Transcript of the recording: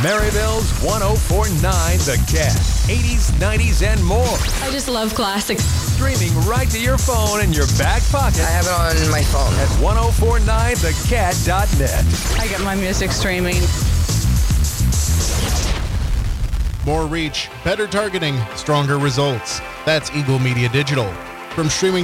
Maryville's 104.9 The Cat. 80s, 90s, and more. I just love classics. Streaming right to your phone in your back pocket. I have it on my phone. At 1049thecat.net. I get my music streaming. More reach, better targeting, stronger results. That's Eagle Media Digital. From streaming